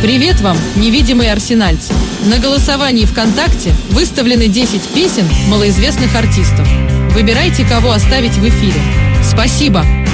Привет вам, невидимые арсенальцы! На голосовании ВКонтакте выставлены 10 песен малоизвестных артистов. Выбирайте, кого оставить в эфире. Спасибо!